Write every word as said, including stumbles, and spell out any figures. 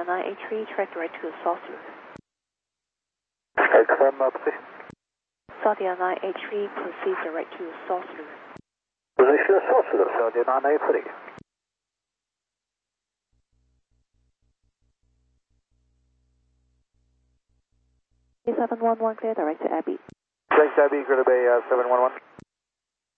nine eight three, track direct to South Loop. Okay, confirm uh, position. Saudia nine eight three, proceed direct to South Loop. Position South Loop, Saudia nine eight three. seven one one, clear direct to Abbey. Thanks, Abbey, Greta Bay uh, seven one one.